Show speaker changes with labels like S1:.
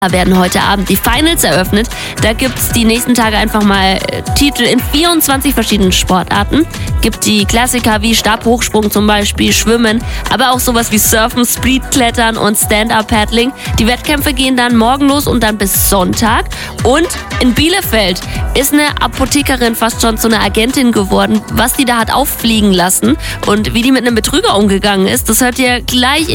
S1: Da werden heute Abend die Finals eröffnet. Da gibt es die nächsten Tage einfach mal Titel in 24 verschiedenen Sportarten. Gibt die Klassiker wie Stabhochsprung zum Beispiel, Schwimmen, aber auch sowas wie Surfen, Speedklettern und Stand-Up-Paddling. Die Wettkämpfe gehen dann morgen los und dann bis Sonntag. Und in Bielefeld ist eine Apothekerin fast schon zu einer Agentin geworden. Was die da hat auffliegen lassen und wie die mit einem Betrüger umgegangen ist, das hört ihr gleich